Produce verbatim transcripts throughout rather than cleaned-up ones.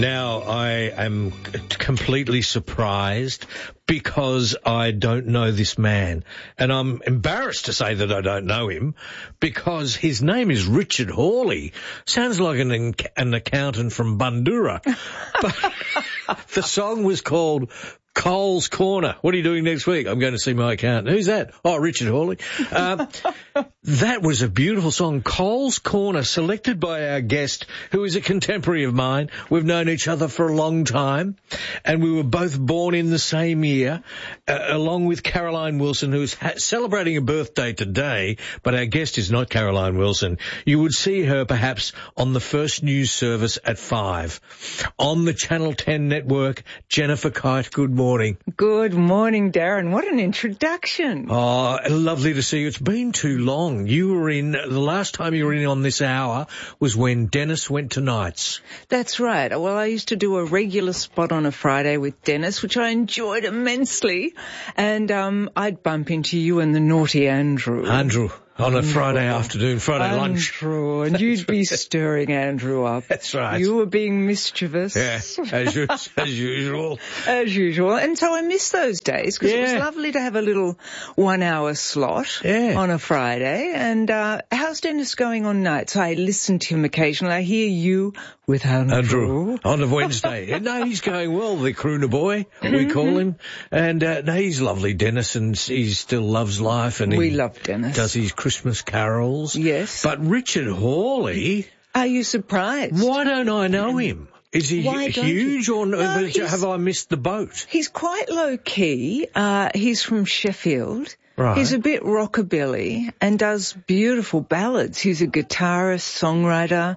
Now, I am c- completely surprised because I don't know this man. And I'm embarrassed to say that I don't know him because his name is Richard Hawley. Sounds like an, an accountant from Bundoora. But the song was called Cole's Corner. What are you doing next week? I'm going to see my accountant. Who's that? Oh, Richard Hawley. Um, that was a beautiful song. Cole's Corner, selected by our guest, who is a contemporary of mine. We've known each other for a long time, and we were both born in the same year, uh, along with Caroline Wilson, who's ha- celebrating a birthday today, but our guest is not Caroline Wilson. You would see her perhaps on the first news service at five. On the Channel ten network, Jennifer Kite, good morning. Good morning, Darren. What an introduction. Oh, lovely to see you. It's been too long. You were in, the last time you were in on this hour was when Dennis went to Nights. That's right. Well, I used to do a regular spot on a Friday with Dennis, which I enjoyed immensely. And um, I'd bump into you and the naughty Andrew. Andrew. On a Friday afternoon, Friday lunch. Andrew, and you'd be stirring Andrew up. That's right. You were being mischievous. Yeah, as, you, as usual. As usual. And so I miss those days because yeah. it was lovely to have a little one-hour slot yeah. on a Friday. And uh, how's Dennis going on Nights? I listen to him occasionally. I hear you with Andrew. Andrew on a Wednesday. No, he's going well, the crooner boy, we call him. And uh, no, he's lovely, Dennis, and he still loves life. And we he love Dennis. Does his Christmas carols. Yes. But Richard Hawley... Are you surprised? Why don't I know him? Is he Why don't huge you? or no, No, have I missed the boat? He's quite low-key. Uh, he's from Sheffield. Right. He's a bit rockabilly and does beautiful ballads. He's a guitarist, songwriter.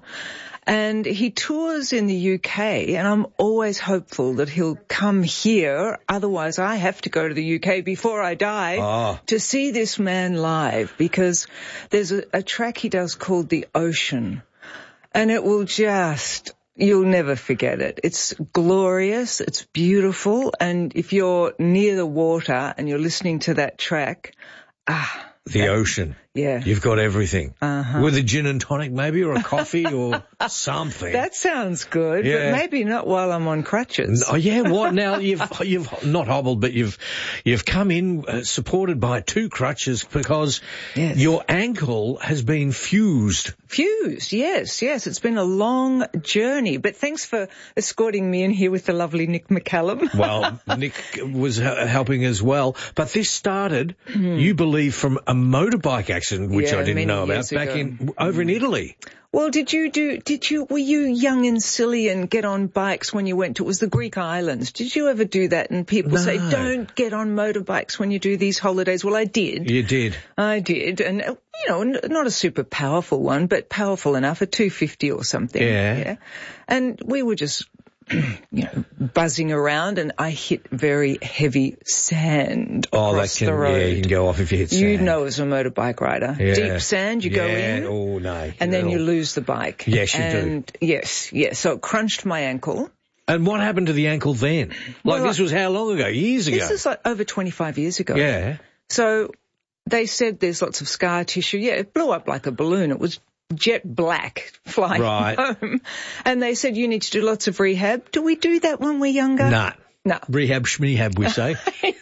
And he tours in the U K, and I'm always hopeful that he'll come here. Otherwise, I have to go to the U K before I die ah. to see this man live, because there's a, a track he does called The Ocean, and it will just... You'll never forget it. It's glorious. It's beautiful. And if you're near the water and you're listening to that track, ah... The that, ocean. Yeah. You've got everything. Uh-huh. With a gin and tonic maybe, or a coffee or something. That sounds good, yeah. but maybe not while I'm on crutches. Oh yeah, what now? You've you've not hobbled, but you've you've come in uh, supported by two crutches because yes. your ankle has been fused. Fused, yes, yes. It's been a long journey, but thanks for escorting me in here with the lovely Nick McCallum. Well, Nick was uh, helping as well, but this started, mm. you believe, from a motorbike accident, which yeah, I didn't many know about, years back ago. in over in Italy. Well, did you do, did you, were you young and silly and get on bikes when you went to, it was the Greek islands. Did you ever do that? And people no. say, don't get on motorbikes when you do these holidays. Well, I did. You did. I did. And, you know, not a super powerful one, but powerful enough, a two fifty or something. Yeah. yeah. And we were just, you know, buzzing around, and I hit very heavy sand oh, across that can, the road. Yeah, you can go off if you hit sand. You know, as a motorbike rider, yeah. deep sand, you yeah. go in, oh no, and then no. you lose the bike. Yes, you and, do. Yes, yes. So it crunched my ankle. And what happened to the ankle then? Like, well, this was how long ago? Years ago? This is like over twenty-five years ago. Yeah. So they said there's lots of scar tissue. Yeah, it blew up like a balloon. It was jet black flying right. home. And they said, you need to do lots of rehab. Do we do that when we're younger? Nah. No. Rehab, schmehab, we say.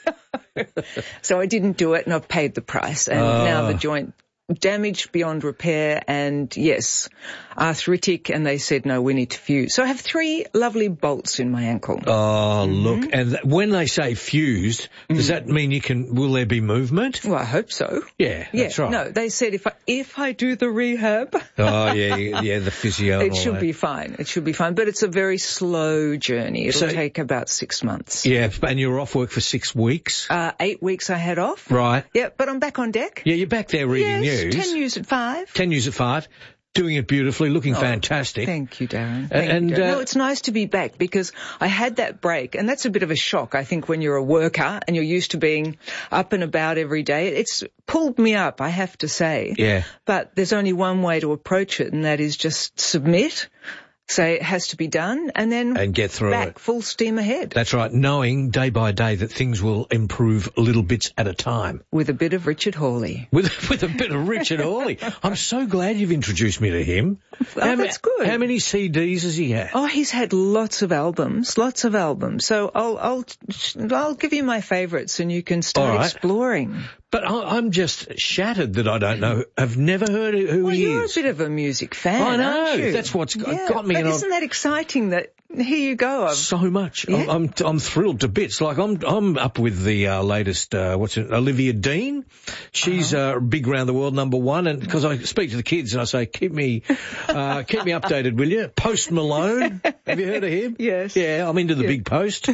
So I didn't do it, and I've paid the price. And uh. now the joint damaged beyond repair, and yes, arthritic, and they said, no, we need to fuse. So I have three lovely bolts in my ankle. Oh, mm-hmm. look. And th- when they say fused, mm. does that mean you can, will there be movement? Well, I hope so. Yeah, yeah, that's right. No, they said if I, if I do the rehab. Oh, yeah, yeah, the physio and It all should that. be fine. It should be fine. But it's a very slow journey. It'll So- take about six months. Yeah, and you were off work for six weeks? Uh, eight weeks I had off. Right. Yeah, but I'm back on deck. Yeah, you're back there reading yes, news. ten news at five. Ten news at five. Doing it beautifully, looking Oh, fantastic. Thank you, Darren. Thank and you, Darren. uh, No, it's nice to be back because I had that break, and that's a bit of a shock, I think, when you're a worker and you're used to being up and about every day. It's pulled me up, I have to say. Yeah. But there's only one way to approach it, and that is just submit say it has to be done, and then and get through back it. full steam ahead. That's right, knowing day by day that things will improve little bits at a time. With a bit of Richard Hawley. With with a bit of Richard Hawley. I'm so glad you've introduced me to him. Oh, how that's ma- good. How many C Ds has he had? Oh, he's had lots of albums, lots of albums. So I'll I'll I'll give you my favourites, and you can start All right. exploring. But I, I'm just shattered that I don't know. I've never heard who Well, he you're is. a bit of a music fan, I know. aren't you? That's what's got, yeah, got me. But and isn't I've, that exciting that here you go? I've, so much. Yeah. I'm, I'm I'm thrilled to bits. Like I'm I'm up with the uh, latest. Uh, what's it? Olivia Dean. She's uh-huh. uh, big round the world number one. And because I speak to the kids and I say, keep me uh, keep me updated, will you? Post Malone. Have you heard of him? Yes. Yeah, I'm into the yeah. big post.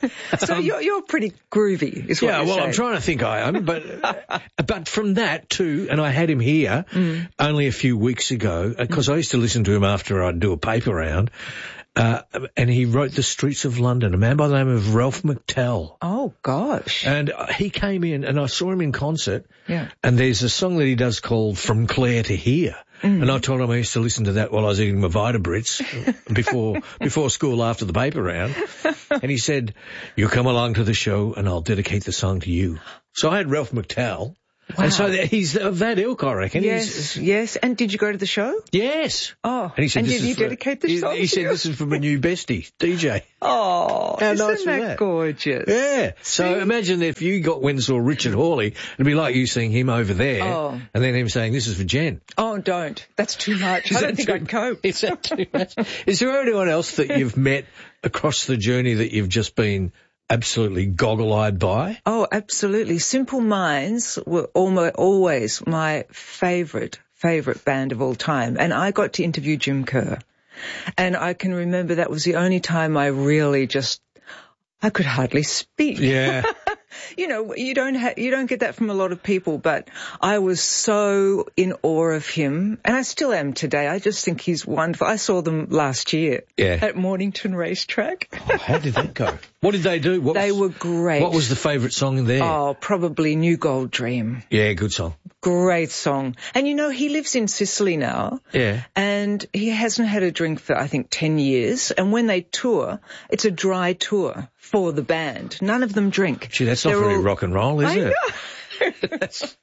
So you're you're pretty groovy, is what Yeah, you're well, saying. I'm trying to think I am, but but from that too, and I had him here Mm. only a few weeks ago because I used to listen to him after I'd do a paper round. Uh, and he wrote The Streets of London, a man by the name of Ralph McTell. Oh, gosh. And uh, he came in, and I saw him in concert. Yeah. And there's a song that he does called From Clare to Here. Mm. And I told him I used to listen to that while I was eating my Vita Brits before before school after the paper round. And he said, you come along to the show and I'll dedicate the song to you. So I had Ralph McTell. Wow. And so he's of that ilk, I reckon. Yes, he's, yes. And did you go to the show? Yes. Oh, and, he said, and this did is he for, dedicate the he, song He to said, you? this is for my new bestie, D J. Oh, How isn't nice was that, that? gorgeous? Yeah. So See? imagine if you got went and saw Richard Hawley, it'd be like you seeing him over there, Oh. and then him saying, this is for Jen. Oh, don't. That's too much. Is I don't that think too- I'd cope. Is that too much? Is there anyone else that you've met across the journey that you've just been absolutely goggle-eyed by? Oh, absolutely. Simple Minds were almost always my favourite, favourite band of all time. And I got to interview Jim Kerr. And I can remember that was the only time I really just, I could hardly speak. Yeah. You know, you don't ha- you don't get that from a lot of people, but I was so in awe of him, and I still am today. I just think he's wonderful. I saw them last year Yeah. at Mornington Racetrack. Oh, how did that go? What did they do? What They was, were great. What was the favourite song in there? Oh, probably New Gold Dream. Yeah, good song. Great song. And you know, he lives in Sicily now. Yeah. And he hasn't had a drink for, I think, ten years. And when they tour, it's a dry tour for the band. None of them drink. Gee, that's not They're very all- rock and roll, is I it? know. That's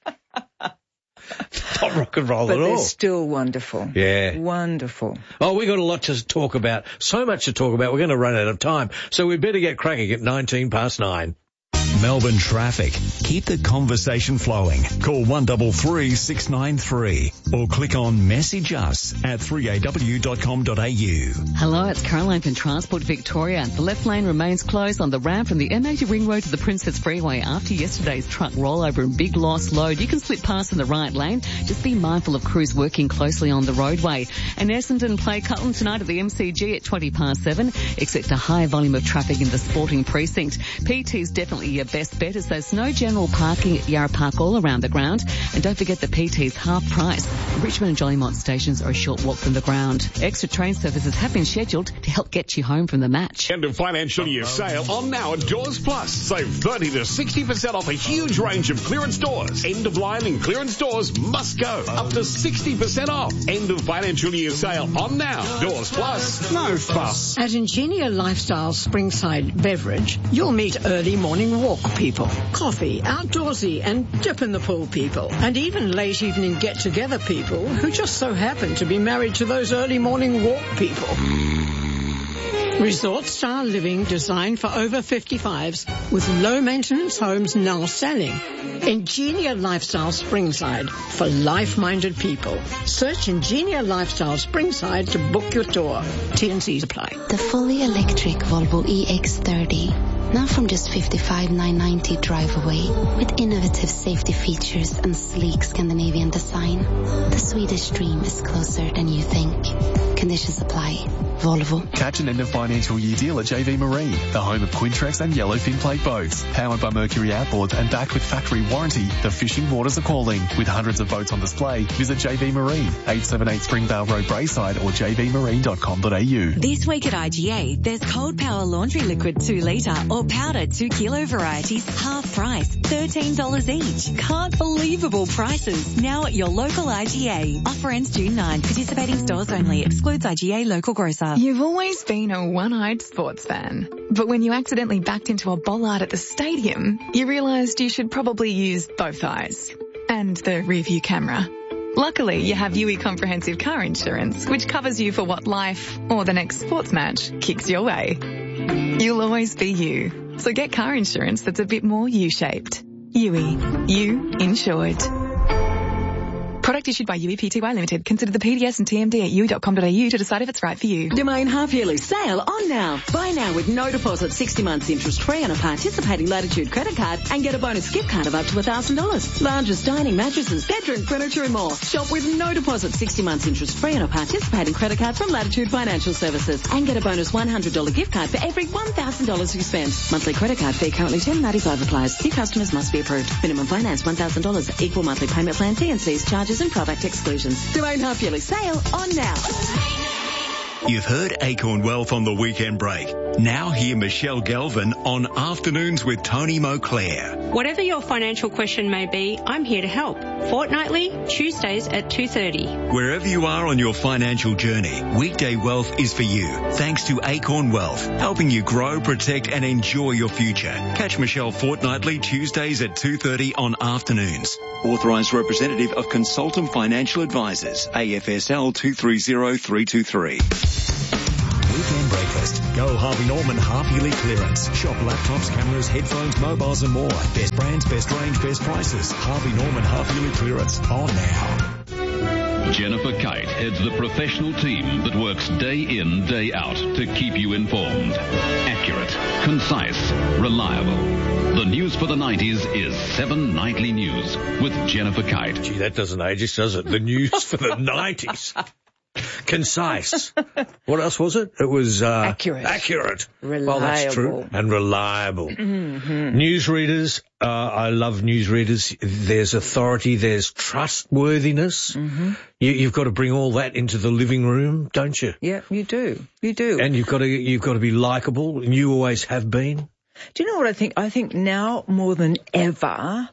not rock and roll But at they're all. still wonderful. Yeah. Wonderful. Oh, we got a lot to talk about. So much to talk about. We're going to run out of time. So we better get cracking at nineteen past nine. Melbourne traffic. Keep the conversation flowing. Call one three three, six nine three or click on message us at three a w dot com dot a u. Hello, it's Caroline from Transport Victoria. The left lane remains closed on the ramp from the M eighty Ring Road to the Princess Freeway after yesterday's truck rollover and big lost load. You can slip past in the right lane. Just be mindful of crews working closely on the roadway. And Essendon play Cutland tonight at the M C G at twenty past seven. Expect a high volume of traffic in the sporting precinct. P T's definitely your best bet as there's no general parking at Yarra Park all around the ground. And don't forget the P T's half price. Richmond and Jollymont stations are a short walk from the ground. Extra train services have been scheduled to help get you home from the match. End of financial year sale on now at Doors Plus. Save thirty to sixty percent off a huge range of clearance doors. End of line and clearance doors must go. Up to sixty percent off. End of financial year sale on now. Doors Plus. No fuss. At Ingenia Lifestyle Springside Beverage, you'll meet early morning walk people, coffee, outdoorsy and dip in the pool people, and even late evening get-together people who just so happen to be married to those early morning walk people. Resort-style living designed for over fifty-fives with low-maintenance homes now selling. Ingenia Lifestyle Springside for life-minded people. Search Ingenia Lifestyle Springside to book your tour. T and C's apply. The fully electric Volvo E X thirty. Now from just fifty-five thousand nine hundred ninety drive away. With innovative safety features and sleek Scandinavian design. The Swedish dream is closer than you think. Conditions apply. Volvo. Catch an end of financial year deal at J V Marine, the home of Quintrex and Yellowfin plate boats. Powered by Mercury Outboard and backed with factory warranty, the fishing waters are calling. With hundreds of boats on display, visit J V Marine, eight seven eight Springvale Road, Braeside or j v marine dot com dot a u. This week at I G A, there's Cold Power Laundry Liquid two litre or powder two kilo varieties, half price, thirteen dollars each. Can't believable prices. Now at your local I G A. Offer ends June ninth. Participating stores only. Excludes I G A local grocer. You've always been a one-eyed sports fan. But when you accidentally backed into a bollard at the stadium, you realised you should probably use both eyes. And the rear-view camera. Luckily, you have U E Comprehensive Car Insurance, which covers you for what life, or the next sports match, kicks your way. You'll always be you. So get car insurance that's a bit more U-shaped. U E. You insured. Product issued by U E P T Y Limited. Consider the P D S and T M D at u e dot com dot a u to decide if it's right for you. Domain half-yearly sale on now. Buy now with no deposit, sixty months interest-free on a participating Latitude credit card and get a bonus gift card of up to one thousand dollars. Largest dining, mattresses, bedroom, furniture and more. Shop with no deposit, sixty months interest-free on a participating credit card from Latitude Financial Services and get a bonus one hundred dollars gift card for every one thousand dollars you spend. Monthly credit card fee currently ten dollars and ninety-five cents applies. New customers must be approved. Minimum finance one thousand dollars. Equal monthly payment plan, T and C's, charges and product exclusions. Domain half-yearly sale on now. You've heard Acorn Wealth on the weekend break. Now hear Michelle Galvin on Afternoons with Tony Moclair. Whatever your financial question may be, I'm here to help. Fortnightly, Tuesdays at two thirty. Wherever you are on your financial journey, Weekday Wealth is for you. Thanks to Acorn Wealth, helping you grow, protect and enjoy your future. Catch Michelle fortnightly Tuesdays at two thirty on Afternoons. Authorised representative of Consultant Financial Advisors, A F S L two three zero three two three. Weekend breakfast. Go Harvey Norman half-yearly clearance. Shop laptops, cameras, headphones, mobiles and more. Best brands, best range, best prices. Harvey Norman half-yearly clearance on now. Jennifer Kite heads the professional team that works day in, day out to keep you informed. Accurate, concise, reliable. The news for the nineties is seven Nightly News with Jennifer Kite. Gee, that doesn't age us, does it? The news for the nineties. Concise. What else was it? It was uh, accurate. Accurate. Reliable. Well, that's true. And reliable. Mm-hmm. Newsreaders. Uh, I love newsreaders. There's authority. There's trustworthiness. Mm-hmm. You, you've got to bring all that into the living room, don't you? Yeah, you do. You do. And you've got to you've got to be likable, and you always have been. Do you know what I think? I think now more than ever,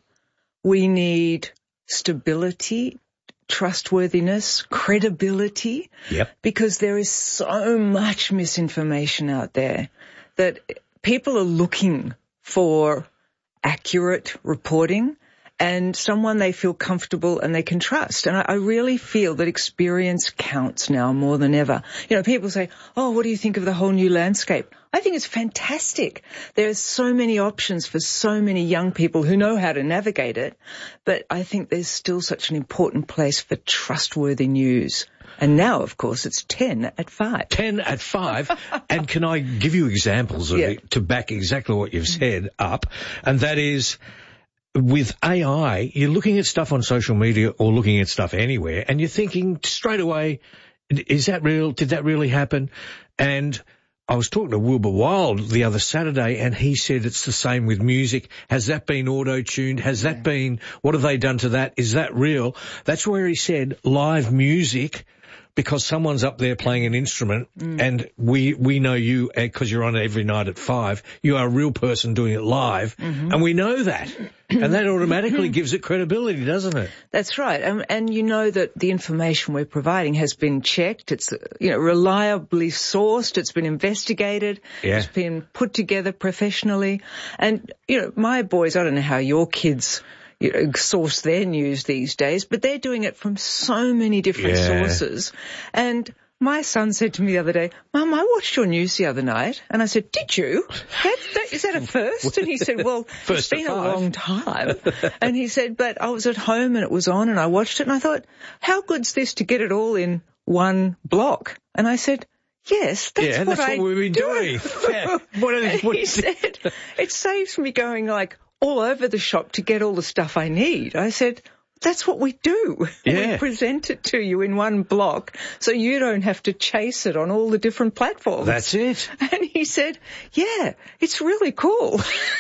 we need stability, trustworthiness, credibility. Yep. Because there is so much misinformation out there that people are looking for accurate reporting and someone they feel comfortable and they can trust. And I, I really feel that experience counts now more than ever. You know, people say, oh, what do you think of the whole new landscape? I think it's fantastic. There's so many options for so many young people who know how to navigate it. But I think there's still such an important place for trustworthy news. And now, of course, it's ten at five. ten at five. And can I give you examples of yeah. it to back exactly what you've said up? And that is, with A I, you're looking at stuff on social media or looking at stuff anywhere, and you're thinking straight away, is that real? Did that really happen? And I was talking to Wilbur Wilde the other Saturday, and he said it's the same with music. Has that been auto-tuned? Has that been, what have they done to that? Is that real? That's where he said live music, because someone's up there playing an instrument, mm. and we we know you, because you're on it every night at five, you are a real person doing it live, mm-hmm. and we know that. And that automatically gives it credibility, doesn't it? That's right. And, and you know that the information we're providing has been checked. It's, you know, reliably sourced. It's been investigated. Yeah. It's been put together professionally. And, you know, my boys, I don't know how your kids, you know, source their news these days, but they're doing it from so many different yeah. sources. And my son said to me the other day, Mum, I watched your news the other night. And I said, did you? That, that, is that a first? And he said, well, first it's been a long time. And he said, but I was at home and it was on and I watched it and I thought, how good's this to get it all in one block? And I said, yes, that's yeah, what that's I what we've been do. doing. Yeah. What are, and what he said, it saves me going like all over the shop to get all the stuff I need. I said, that's what we do. Yeah. We present it to you in one block so you don't have to chase it on all the different platforms. That's it. And he said, yeah, it's really cool.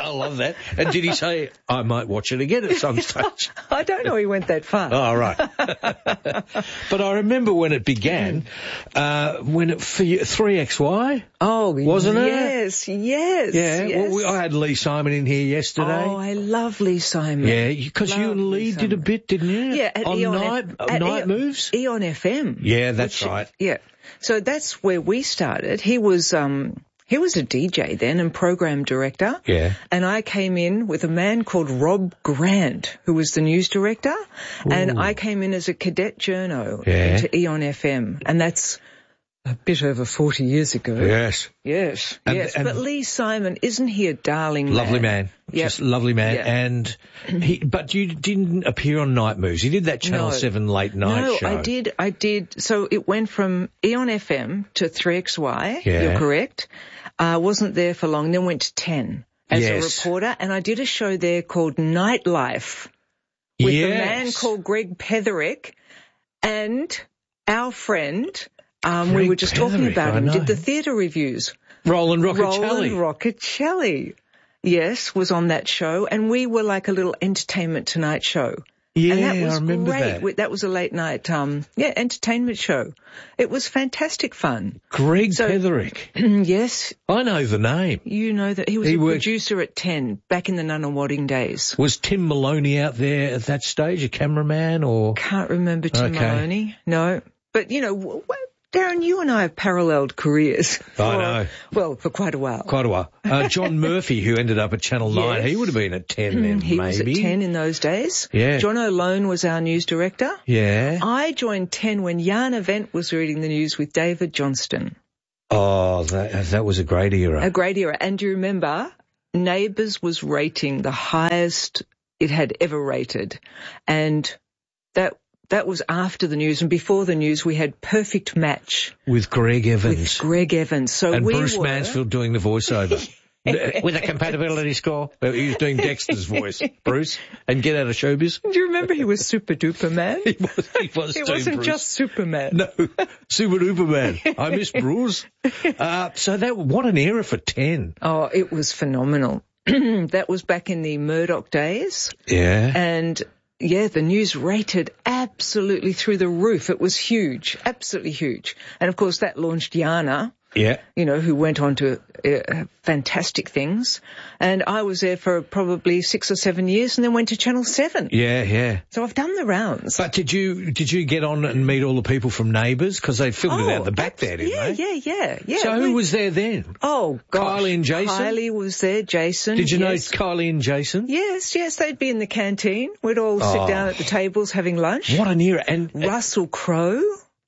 I love that. And did he say, I might watch it again at some stage? I don't know he went that far. Oh, right. But I remember when it began, uh, when it, for you, three X Y. Oh, wasn't it? Yes, yes. Yeah, yes. well, we, I had Lee Simon in here yesterday. Oh, I love Lee Simon. Yeah, because you and Lee did a bit, didn't you? Yeah, at on Eon night, F- at night Eon, moves? Eon F M. Yeah, that's which, right. Yeah. So that's where we started. He was, um, he was a D J then and program director. Yeah. And I came in with a man called Rob Grant, who was the news director. Ooh. And I came in as a cadet journo yeah. to Eon F M. And that's a bit over forty years ago. Yes. Yes, and, yes. and but Lee Simon, isn't he a darling man? Lovely man. Yep. Just lovely man. Yep. And he, but you didn't appear on Night Moves. You did that Channel no. seven late night no, show. No, I did, I did. So it went from Eon F M to three X Y. Yeah. You're correct. I uh, wasn't there for long, then went to ten as yes. a reporter. And I did a show there called Nightlife with yes. a man called Greg Petherick and our friend, um, we were just Petherick, talking about I him, know. did the theatre reviews. Roland Roccacelli. Roland Roccacelli, yes, was on that show, and we were like a little Entertainment Tonight show. Yeah, and that was I remember great. that. That was a late night, um, yeah, entertainment show. It was fantastic fun. Greg so, Petherick. Yes. I know the name. You know that he was he a worked... producer at ten back in the Nunawading days. Was Tim Maloney out there at that stage, a cameraman, or? Can't remember Tim okay. Maloney. No, but you know. W- Darren, you and I have paralleled careers. For, I know. Well, for quite a while. Quite a while. Uh, John Murphy, who ended up at Channel yes. nine, he would have been at ten then, he maybe. was at ten in those days. Yeah. John O'Lone was our news director. Yeah. I joined ten when Jan Event was reading the news with David Johnston. Oh, that, that was a great era. A great era. And do you remember, Neighbours was rating the highest it had ever rated. And that... That was after the news, and before the news, we had Perfect Match with Greg Evans. With Greg Evans, so and we Bruce were... Mansfield doing the voiceover with a compatibility score. He was doing Dexter's voice, Bruce, and Get Out of Showbiz. Do you remember he was Super Duper Man? he was. He was. He too, wasn't Bruce. just Superman. No, Super Duper Man. I miss Bruce. Uh, so that what an era for ten. Oh, it was phenomenal. That was back in the Murdoch days. Yeah, and. Yeah, the news rated absolutely through the roof. It was huge, absolutely huge. And of course that launched Yana. Yeah. You know, who went on to uh, fantastic things. And I was there for probably six or seven years and then went to Channel seven. Yeah, yeah. So I've done the rounds. But did you did you get on and meet all the people from Neighbours? Because they filmed oh, it out the back there, didn't yeah, they? Yeah, yeah, yeah. So we, who was there then? Oh, gosh. Kylie and Jason? Kylie was there, Jason. Did you yes. know Kylie and Jason? Yes, yes. They'd be in the canteen. We'd all sit oh. down at the tables having lunch. What an era. And Russell Crowe.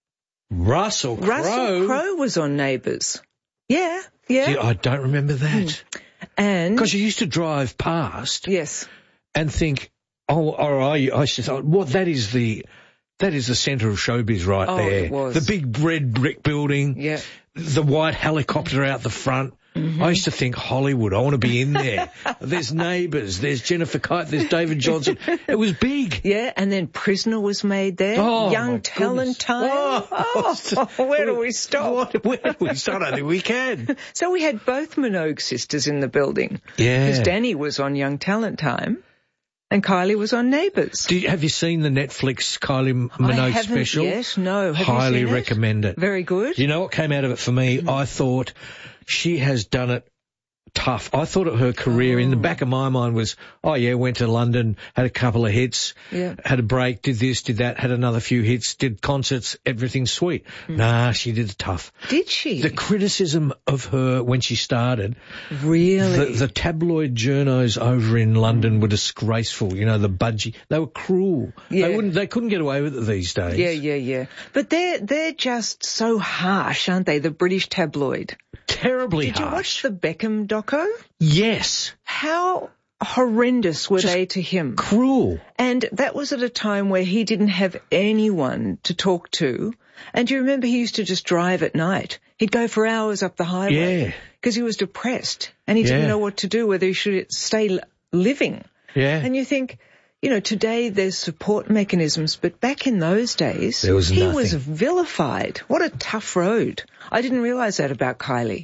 Russell Crowe? Russell Crowe was on Neighbours. Yeah, yeah. Gee, I don't remember that. Mm. And because you used to drive past, yes, and think, oh, or I, I should say, what that is the that is the centre of showbiz right oh, there. It was. The big red brick building, yeah, the white helicopter out the front. Mm-hmm. I used to think Hollywood. I want to be in there. There's Neighbours. There's Jennifer Kite. There's David Johnson. It was big. Yeah, and then Prisoner was made there. Oh, Young Talent Time. Oh, oh, where do we stop? What, where do we start? I don't think we can. So we had both Minogue sisters in the building. Yeah. Because Danny was on Young Talent Time. And Kylie was on Neighbours. Do you, have you seen the Netflix Kylie Minogue I haven't special? Yes, no. Have Highly you seen recommend it? it. Very good. You know what came out of it for me? Mm. I thought she has done it tough. I thought of her career, oh. in the back of my mind was, oh yeah, went to London, had a couple of hits, yeah. had a break, did this, did that, had another few hits, did concerts, everything's sweet. Mm. Nah, she did it tough. Did she? The criticism of her when she started. Really? The, the tabloid journos over in London were disgraceful. You know, the budgie. They were cruel. Yeah. They wouldn't, they couldn't get away with it these days. Yeah, yeah, yeah. But they're, they're just so harsh, aren't they? The British tabloid. Terribly Did harsh. Did you watch the Beckham doco? Yes. How horrendous were Just they to him? Cruel. And that was at a time where he didn't have anyone to talk to. And do you remember he used to just drive at night? He'd go for hours up the highway. Yeah. Because he was depressed and he yeah. didn't know what to do, whether he should stay living. Yeah. And you think, you know, today there's support mechanisms, but back in those days, there was he nothing. was vilified. What a tough road. I didn't realise that about Kylie.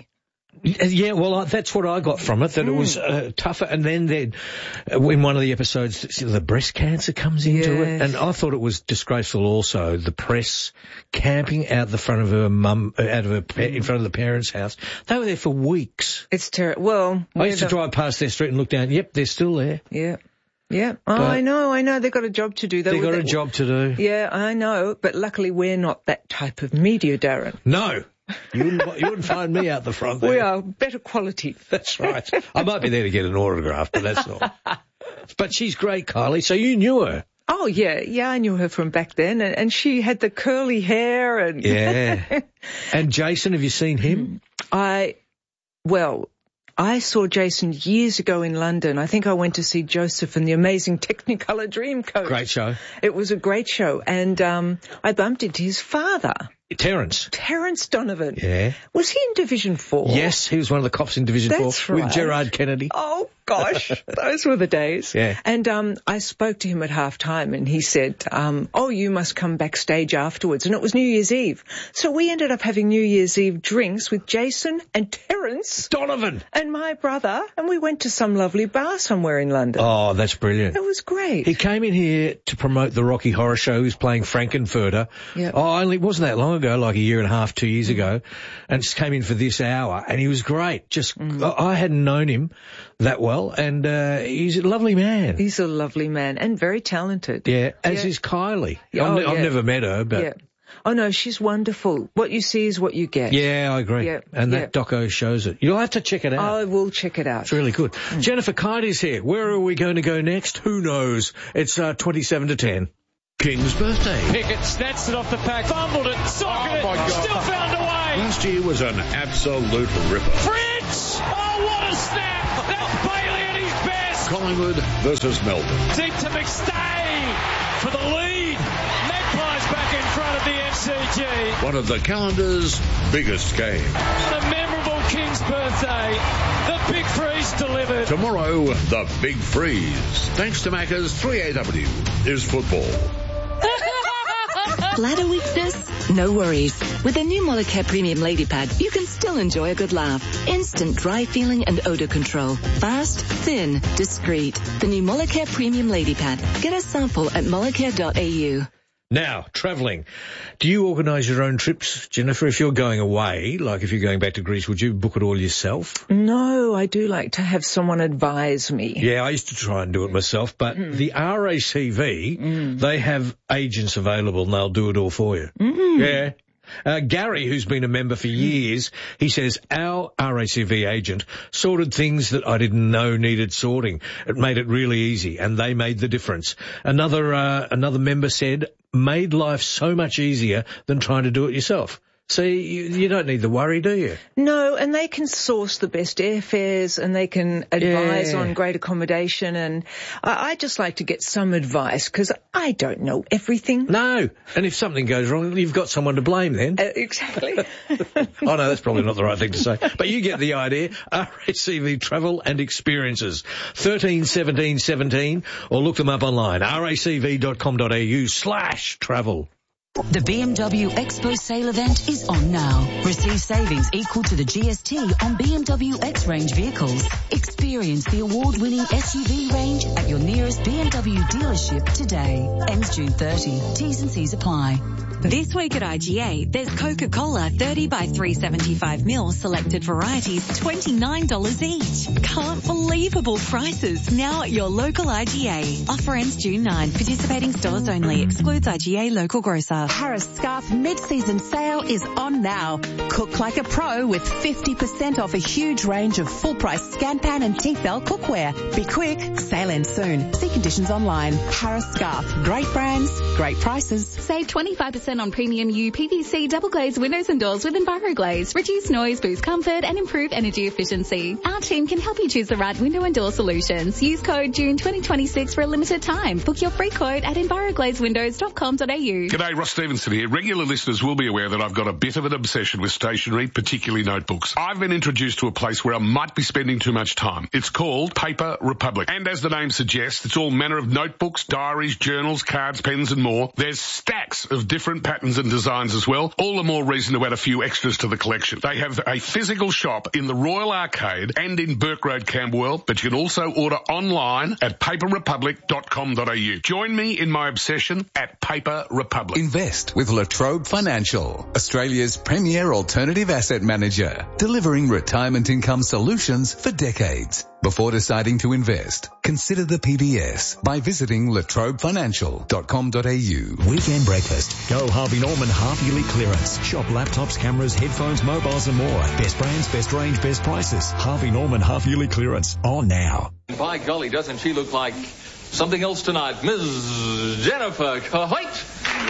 Yeah, well, I, that's what I got from it, that mm. it was uh, tougher. And then then uh, in one of the episodes, the breast cancer comes into yes. it. And I thought it was disgraceful also, the press camping out the front of her mum, uh, out of her, pa- in front of the parents' house. They were there for weeks. It's terrible. Well, I used to the... drive past their street and look down. Yep, they're still there. Yeah. Yeah. Oh, but I know, I know. They've got a job to do. They they've got that... a job to do. Yeah, I know. But luckily we're not that type of media, Darren. No. You wouldn't, you wouldn't find me out the front there. We are better quality. That's right. I might be there to get an autograph, but that's all. But she's great, Kylie. So you knew her. Oh, yeah. Yeah, I knew her from back then. And, and she had the curly hair and... Yeah. And Jason, have you seen him? I, well... I saw Jason years ago in London. I think I went to see Joseph and the Amazing Technicolor Dreamcoat. Great show. It was a great show. And um I bumped into his father. Terence. Terence Donovan. Yeah. Was he in Division Four? Yes, he was one of the cops in Division That's Four right. with Gerard Kennedy. Oh, gosh. Those were the days. Yeah. And um I spoke to him at half time and he said, um, oh, you must come backstage afterwards. And it was New Year's Eve. So we ended up having New Year's Eve drinks with Jason and Terence Donovan and my brother. And we went to some lovely bar somewhere in London. Oh, that's brilliant. It was great. He came in here to promote the Rocky Horror Show. He was playing Frankenfurter. Yep. Oh, only it wasn't that long ago, like a year and a half, two years ago, and just came in for this hour, and he was great. Just, mm. I hadn't known him that well, and uh, he's a lovely man. He's a lovely man, and very talented. Yeah, as yeah. is Kylie. Yeah, I've, oh, ne- I've yeah. never met her, but... Yeah. Oh, no, she's wonderful. What you see is what you get. Yeah, I agree. Yeah, and yeah. that doco shows it. You'll have to check it out. I will check it out. It's really good. Mm. Jennifer Kydie's here. Where are we going to go next? Who knows? It's uh, twenty-seven to ten. King's birthday. Pickett snatched it off the pack, fumbled it, socketed oh it, still found a way. Last year was an absolute ripper. Fritz! Oh, what a snap! That's Bailey at his best. Collingwood versus Melbourne. Deep to McStay for the lead. Magpies back in front of the M C G. One of the calendar's biggest games. What a memorable King's birthday. The Big Freeze delivered. Tomorrow, the Big Freeze. Thanks to Macca's three A W is football. Bladder weakness? No worries. With the new Molicare Premium Lady Pad, you can still enjoy a good laugh. Instant dry feeling and odor control. Fast, thin, discreet. The new Molicare Premium Lady Pad. Get a sample at molicare dot a u. Now, travelling. Do you organise your own trips, Jennifer? If you're going away, like if you're going back to Greece, would you book it all yourself? No, I do like to have someone advise me. Yeah, I used to try and do it myself, but mm. the R A C V, mm. they have agents available and they'll do it all for you. Mm. Yeah. Uh, Gary, who's been a member for years, he says, our R A C V agent sorted things that I didn't know needed sorting. It made it really easy, and they made the difference. Another, uh, another member said, made life so much easier than trying to do it yourself. See, you, you don't need the worry, do you? No, and they can source the best airfares and they can advise yeah. on great accommodation, and I, I just like to get some advice because I don't know everything. No, and if something goes wrong, you've got someone to blame then. Uh, exactly. Oh no, that's probably not the right thing to say, but you get the idea. R A C V Travel and Experiences, thirteen seventeen seventeen, or look them up online, racv.com.au slash travel. The B M W Expo sale event is on now. Receive savings equal to the G S T on B M W X-Range vehicles. Experience the award-winning S U V range at your nearest B M W dealership today. Ends June thirtieth. T's and C's apply. This week at I G A, there's Coca-Cola thirty by three seventy-five mil selected varieties, twenty-nine dollars each. Can't believable prices now at your local I G A. Offer ends June ninth. Participating stores only. Excludes I G A local grocer. Harris Scarf mid-season sale is on now. Cook like a pro with fifty percent off a huge range of full-price Scanpan and T-Fal cookware. Be quick, sale ends soon. See conditions online. Harris Scarf. Great brands, great prices. Save twenty-five percent on premium U P V C double glazed windows and doors with EnviroGlaze. Reduce noise, boost comfort and improve energy efficiency. Our team can help you choose the right window and door solutions. Use code June twenty twenty-six for a limited time. Book your free quote at enviroglaze windows dot com dot a u. G'day, Ross Stevenson here. Regular listeners will be aware that I've got a bit of an obsession with stationery, particularly notebooks. I've been introduced to a place where I might be spending too much time. It's called Paper Republic. And as the name suggests, it's all manner of notebooks, diaries, journals, cards, pens and more. There's stacks of different different patterns and designs as well. All the more reason to add a few extras to the collection. They have a physical shop in the Royal Arcade and in Burke Road, Camberwell, but you can also order online at paper republic dot com dot a u. Join me in my obsession at Paper Republic. Invest with Latrobe Financial, Australia's premier alternative asset manager, delivering retirement income solutions for decades. Before deciding to invest, consider the P B S by visiting latrobe financial dot com dot a u. Weekend breakfast. Go Harvey Norman half-yearly clearance. Shop laptops, cameras, headphones, mobiles and more. Best brands, best range, best prices. Harvey Norman half-yearly clearance. On now. By golly, doesn't she look like something else tonight? Miz Jennifer Cohoyt.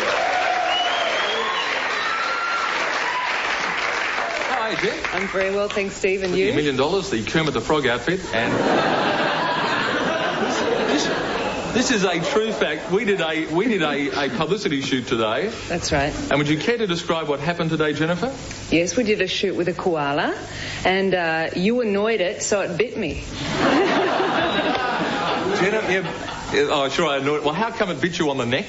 Hi, Jen. I'm very well, thanks, Steve, and you? A million dollars, the Kermit the Frog outfit, and this, this, this is a true fact. We did a we did a, a publicity shoot today. That's right. And would you care to describe what happened today, Jennifer? Yes, we did a shoot with a koala, and uh, you annoyed it, so it bit me. Jennifer, yeah. Oh, sure, I annoyed it. Well, how come it bit you on the neck?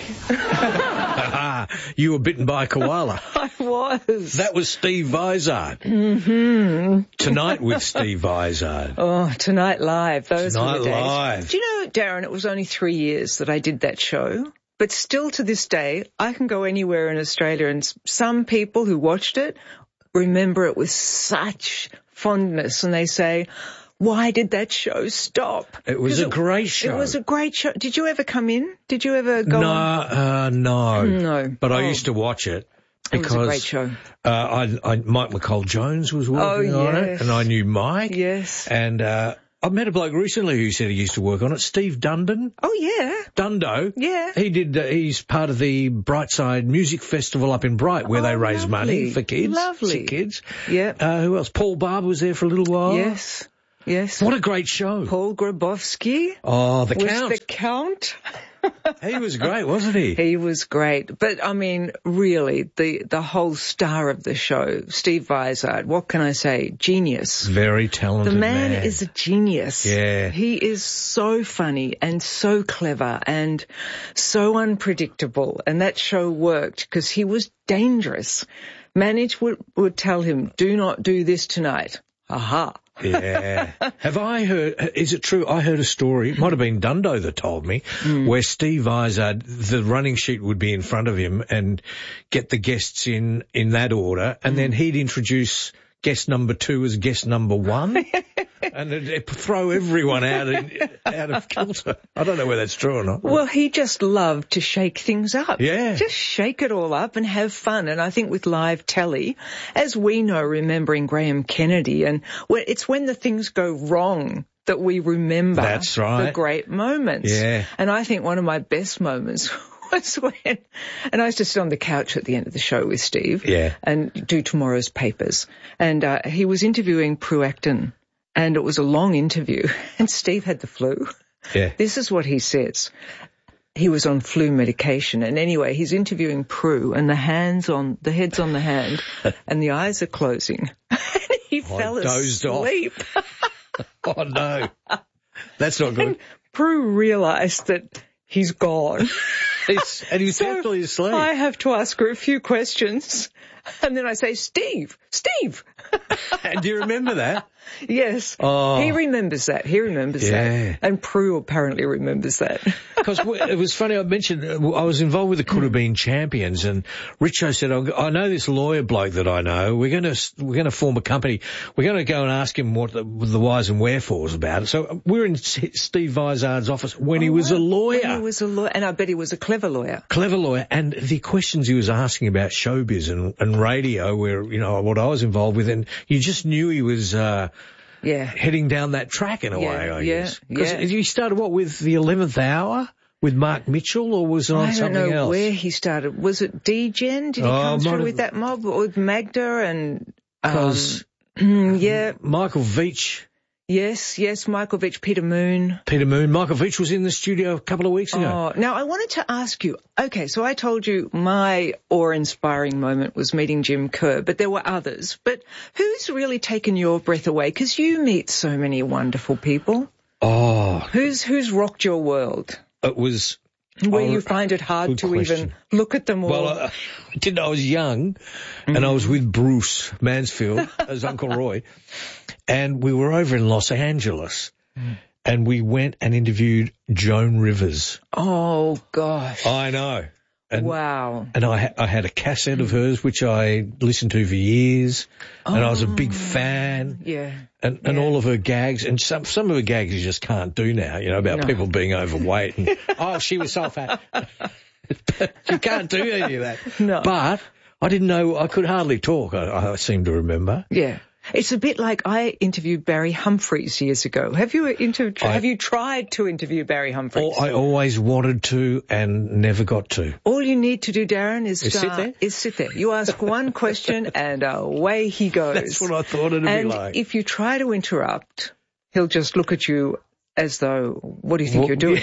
You were bitten by a koala. I was. That was Steve Vizard. Mm-hmm. Tonight with Steve Vizard. Oh, Tonight Live. Those Tonight were the days. Live. Do you know, Darren, it was only three years that I did that show. But still to this day, I can go anywhere in Australia and some people who watched it remember it with such fondness, and they say, why did that show stop? It was a it, great show. It was a great show. Did you ever come in? Did you ever go no, on? Uh, no. No. But oh. I used to watch it. Because, it was a great show. Uh, I, I, Mike McCall Jones was working oh, on yes. it, and I knew Mike. Yes. And uh, I met a bloke recently who said he used to work on it, Steve Dundon. Oh, yeah. Dundo. Yeah. He did. Uh, he's part of the Brightside Music Festival up in Bright, where oh, they raise lovely. money for kids. Lovely. Sick kids. Yeah. Uh, who else? Paul Barber was there for a little while. Yes. Yes. What a great show. Paul Grabowski. Oh, the was Count. the Count. He was great, wasn't he? He was great. But, I mean, really, the, the whole star of the show, Steve Vizard, what can I say? Genius. Very talented The man, man. is a genius. Yeah. He is so funny and so clever and so unpredictable. And that show worked because he was dangerous. Manage would, would tell him, do not do this tonight. Aha. Yeah. Have I heard, is it true, I heard a story, it might have been Dundo that told me, mm. where Steve Vizard, the running sheet would be in front of him and get the guests in, in that order, and mm. then he'd introduce guest number two as guest number one, and it'd, it'd throw everyone out, in, out of kilter. I don't know whether that's true or not. Well, he just loved to shake things up. Yeah. Just shake it all up and have fun. And I think with live telly, as we know, remembering Graham Kennedy, and it's when the things go wrong that we remember that's right. the great moments. Yeah. And I think one of my best moments was when, and I used to sit on the couch at the end of the show with Steve yeah. and do tomorrow's papers. And uh, he was interviewing Prue Acton, and it was a long interview, and Steve had the flu. Yeah. This is what he says. He was on flu medication, and anyway, he's interviewing Prue, and the hands on, the head's on the hand, and the eyes are closing. And he oh, fell dozed asleep. Oh no, that's not good. And Prue realised that he's gone. It's, and he's so definitely asleep. I have to ask her a few questions, and then I say, Steve, Steve. Do you remember that? Yes. Oh. He remembers that. He remembers yeah. that. And Prue apparently remembers that. Because it was funny, I mentioned, I was involved with the Could Have Been Champions, and Richo said, I know this lawyer bloke that I know, we're going to, we're going to form a company, we're going to go and ask him what the, the whys and wherefores about it. So we're in Steve Vizard's office when oh, he was wow. a lawyer. When he was a lawyer, and I bet he was a clever lawyer. Clever lawyer, and the questions he was asking about showbiz and, and radio, where, you know, what I was involved with, and you just knew he was, uh, yeah, heading down that track in a yeah, way, I yeah, guess. Because yeah. you started, what, with the eleventh hour? With Mark Mitchell, or was it on I don't something know else? where he started. Was it D-Gen? Did he oh, come through have... with that mob? Or with Magda and... Because... Um, yeah. Michael Veitch. Yes, yes, Michael Veitch, Peter Moon. Peter Moon. Michael Veitch was in the studio a couple of weeks ago. Oh, now I wanted to ask you, okay, so I told you my awe-inspiring moment was meeting Jim Kerr, but there were others. But who's really taken your breath away? Because you meet so many wonderful people. Oh. Who's, who's rocked your world? It was Where Oh, you find it hard good to question. even look at them all. Well, I, I did. I was young, and I was with Bruce Mansfield as Uncle Roy, and we were over in Los Angeles, and we went and interviewed Joan Rivers. Oh, gosh. I know. And, wow. And I, ha- I had a cassette of hers, which I listened to for years, oh, and I was a big fan. Yeah. And, and yeah. all of her gags, and some some of her gags you just can't do now, you know, about No. people being overweight. And, oh, she was so fat. You can't do any of that. No. But I didn't know, I could hardly talk, I, I seem to remember. Yeah. It's a bit like I interviewed Barry Humphries years ago. Have you inter- I- have you tried to interview Barry Humphries? I always wanted to and never got to. All you need to do, Darren, is, Is sit start- there? is sit there. You ask one question and away he goes. That's what I thought it'd and be like. if you try to interrupt, he'll just look at you as though, what do you think Well, you're doing?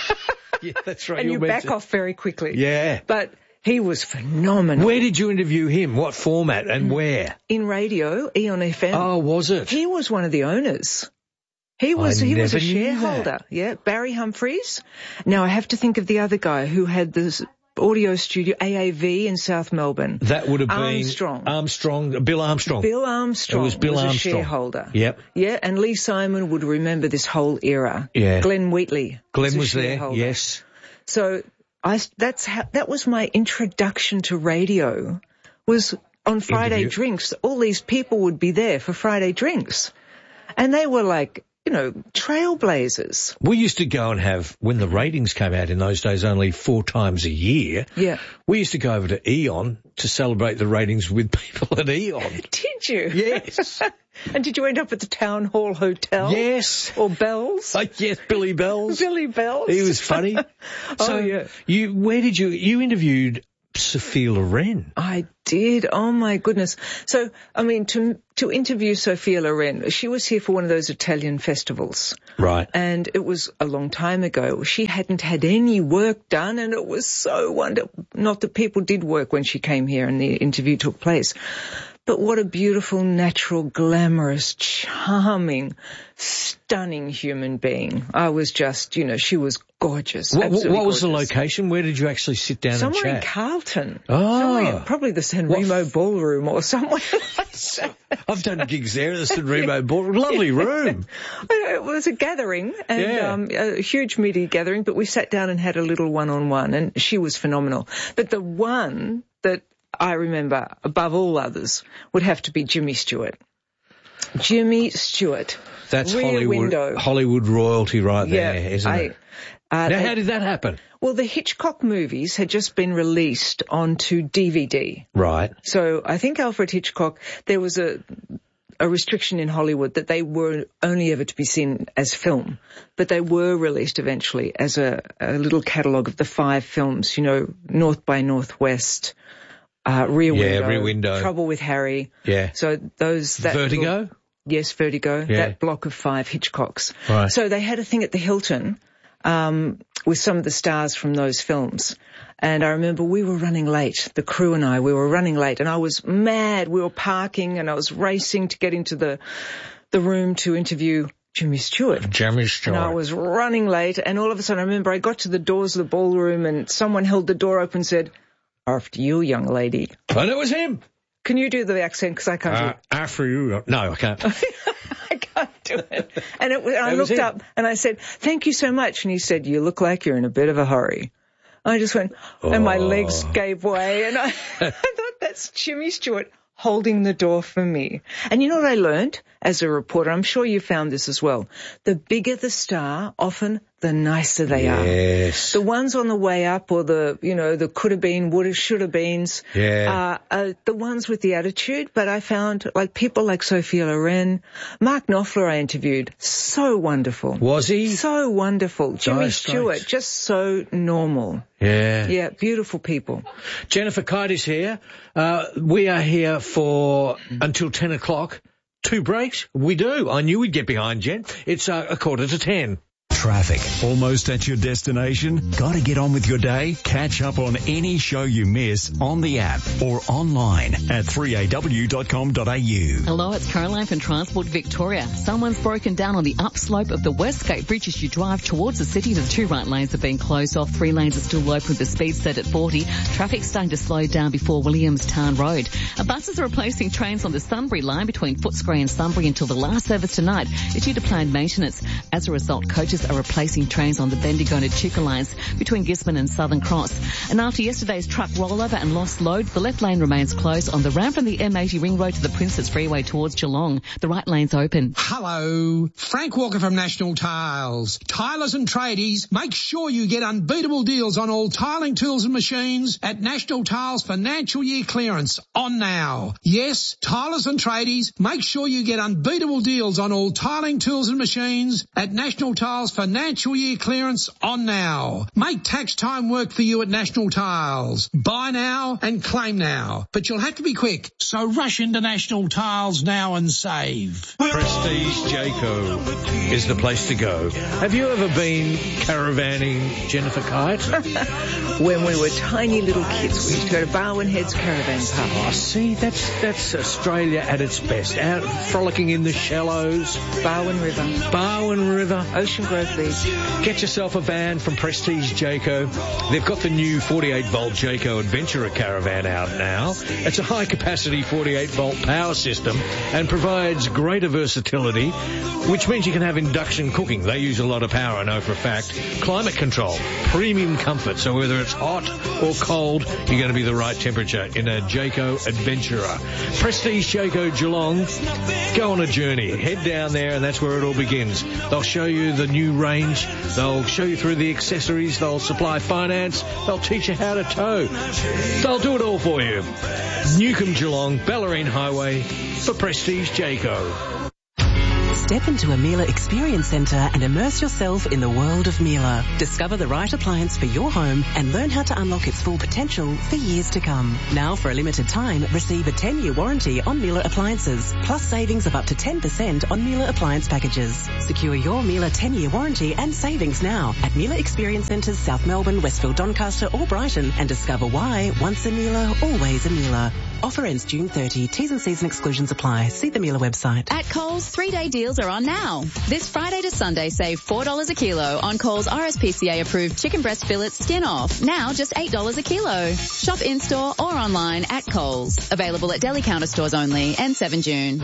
Yeah, that's right. and you You're meant back to- off very quickly. Yeah. But he was phenomenal. Where did you interview him? What format and where? In radio, Eon F M. Oh, was it? He was one of the owners. He was I he was a never knew shareholder. that. Yeah, Barry Humphries. Now I have to think of the other guy who had this audio studio, A A V in South Melbourne. That would have been Armstrong. Armstrong, Bill Armstrong. Bill Armstrong It was Bill a Armstrong. shareholder. Yep. Yeah, and Lee Simon would remember this whole era. Yeah. Glenn Wheatley. Glenn a was there, shareholder. yes. So I, that's how, that was my introduction to radio, was on Friday Interview. Drinks. All these people would be there for Friday Drinks. And they were like, you know, trailblazers. We used to go and have, when the ratings came out in those days only four times a year, Yeah. we used to go over to Eon to celebrate the ratings with people at Eon. Did you? Yes. And did you end up at the Town Hall Hotel? Yes. Or Bells? Oh, yes, Billy Bells. Billy Bells. He was funny. Oh, so yeah. you, where did you, you interviewed Sophia Loren. I did. Oh my goodness. So, I mean, to to interview Sophia Loren, she was here for one of those Italian festivals. Right. And it was a long time ago. She hadn't had any work done, and it was so wonderful. Not that people did work when she came here and the interview took place. But what a beautiful, natural, glamorous, charming, stunning human being. I was just, you know, she was gorgeous. What, what, absolutely what was the gorgeous. location? Where did you actually sit down Somewhere and in chat? Carlton. Oh. Somewhere, probably the San Remo Ballroom or somewhere like that. I've done gigs there at the San Remo Ballroom. Lovely room. It was a gathering, and Yeah. um, a huge media gathering, but we sat down and had a little one-on-one, and she was phenomenal. But the one that I remember above all others would have to be Jimmy Stewart. Jimmy Stewart. That's Rear Hollywood, Window. Hollywood royalty right there, Yeah, isn't I- it? Uh, now, they- how did that happen? Well, the Hitchcock movies had just been released onto D V D. Right. So I think Alfred Hitchcock, there was a a restriction in Hollywood that they were only ever to be seen as film, but they were released eventually as a, a little catalogue of the five films, you know, North by Northwest, uh, Rear Yeah, Window, Rear Window. Trouble with Harry. Yeah. So those... That Vertigo? little- yes, Vertigo. Yeah. That block of five Hitchcocks. Right. So they had a thing at the Hilton um, with some of the stars from those films. And I remember we were running late, the crew and I, we were running late, and I was mad. We were parking and I was racing to get into the the room to interview Jimmy Stewart. Jimmy Stewart. And I was running late, and all of a sudden I remember I got to the doors of the ballroom and someone held the door open and said, "After you, young lady." And it was him. Can you do the accent? Because I can't do Uh, it. after you. No, I can't. I can't do it. And, it, and I That was looked him. up and I said, "Thank you so much." And he said, "You look like you're in a bit of a hurry." I just went, and my legs Oh. gave way, and I, I thought, that's Jimmy Stewart holding the door for me. And you know what I learned as a reporter? I'm sure you found this as well. The bigger the star, often the nicer they are. Yes. The ones on the way up, or the, you know, the could have been, would have, should have beens, Yeah. uh, uh, the ones with the attitude. But I found, like, people like Sophia Loren, Mark Knopfler I interviewed, so wonderful. Was he? So wonderful. Jimmy Dire Stewart, Straits. just so normal. Yeah. Yeah, beautiful people. Jennifer Kite is here. Uh, we are here for until ten o'clock. Two breaks? We do. I knew we'd get behind, Jen. It's uh, a quarter to ten. traffic. Almost at your destination? Gotta get on with your day? Catch up on any show you miss on the app or online at three a w dot com dot a u. Hello, it's Caroline from Transport Victoria. Someone's broken down on the upslope of the Westgate Bridge as you drive towards the city. The two right lanes have been closed off. Three lanes are still open with the speed set at forty. Traffic's starting to slow down before Williamstown Road. Uh, buses are replacing trains on the Sunbury line between Footscray and Sunbury until the last service tonight is due to planned maintenance. As a result, coaches are replacing trains on the Bendigo and Echuca lines between Gisborne and Southern Cross. And after yesterday's truck rollover and lost load, the left lane remains closed on the ramp from the M eighty Ring Road to the Princess Freeway towards Geelong. The right lane's open. Hello, Frank Walker from National Tiles. Tilers and tradies, make sure you get unbeatable deals on all tiling tools and machines at National Tiles financial year clearance on now. Yes, tilers and tradies, make sure you get unbeatable deals on all tiling tools and machines at National Tiles financial year clearance on now. Make tax time work for you at National Tiles. Buy now and claim now. But you'll have to be quick, so rush into National Tiles now and save. Prestige Jayco is the place to go. Have you ever been caravanning, Jennifer Kite? When we were tiny little kids, we used to go to Barwon Heads Caravan Park. Oh, see, that's that's Australia at its best. Out frolicking in the shallows. Barwon River. Barwon River. Ocean Grove Beach. Get yourself a van from Prestige Jayco. They've got the new forty-eight volt Jayco Adventurer caravan out now. It's a high-capacity forty-eight volt power system and provides greater versatility, which means you can have induction cooking. They use a lot of power, I know for a fact. Climate control, premium comfort, so whether it's hot or cold, you're going to be the right temperature in a Jayco Adventurer. Prestige Jayco Geelong, go on a journey. Head down there and that's where it all begins. They'll show you the new range. They'll show you through the accessories. They'll supply finance. They'll teach you how to tow. They'll do it all for you. Newcomb Geelong, Bellarine Highway for Prestige Jayco. Step into a Miele Experience Centre and immerse yourself in the world of Miele. Discover the right appliance for your home and learn how to unlock its full potential for years to come. Now, for a limited time, receive a ten-year warranty on Miele appliances, plus savings of up to ten percent on Miele appliance packages. Secure your Miele ten-year warranty and savings now at Miele Experience Centres, South Melbourne, Westfield, Doncaster or Brighton, and discover why once a Miele, always a Miele. Offer ends June thirtieth. T's and C's and exclusions apply. See the Miele website. At Coles, three-day deals are on now. This Friday to Sunday, save four dollars a kilo on Coles R S P C A-approved chicken breast fillets skin off. Now just eight dollars a kilo. Shop in-store or online at Coles. Available at deli counter stores only and seven June.